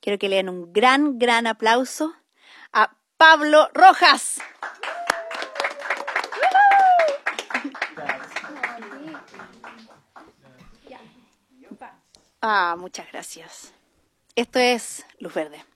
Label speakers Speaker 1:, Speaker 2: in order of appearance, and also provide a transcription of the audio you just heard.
Speaker 1: Quiero que le den un gran aplauso a Pablo Rojas. Muchas gracias. Esto es Luz Verde.